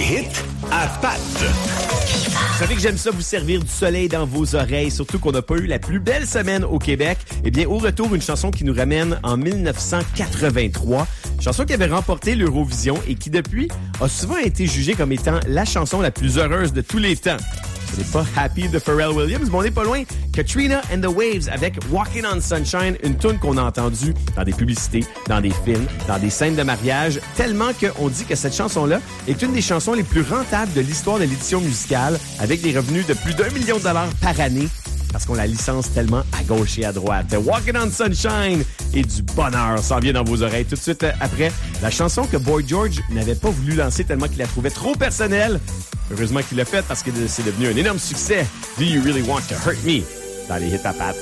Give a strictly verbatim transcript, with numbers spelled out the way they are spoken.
hits à Pat. Vous savez que j'aime ça vous servir du soleil dans vos oreilles, surtout qu'on n'a pas eu la plus belle semaine au Québec. Eh bien, au retour, une chanson qui nous ramène en dix-neuf cent quatre-vingt-trois. Chanson qui avait remporté l'Eurovision et qui, depuis, a souvent été jugée comme étant la chanson la plus heureuse de tous les temps. Ce n'est pas Happy de Pharrell Williams, mais on n'est pas loin. Katrina and the Waves avec Walking on Sunshine, une tune qu'on a entendue dans des publicités, dans des films, dans des scènes de mariage, tellement qu'on dit que cette chanson-là est une des chansons les plus rentables de l'histoire de l'édition musicale, avec des revenus de plus d'un million de dollars par année, parce qu'on la licence tellement à gauche et à droite. Walking on Sunshine et du bonheur s'en vient dans vos oreilles. Tout de suite après, la chanson que Boy George n'avait pas voulu lancer tellement qu'il la trouvait trop personnelle. Heureusement qu'il l'a fait parce que c'est devenu un énorme succès. Do You Really Want to Hurt Me? Dans les hits à Pat.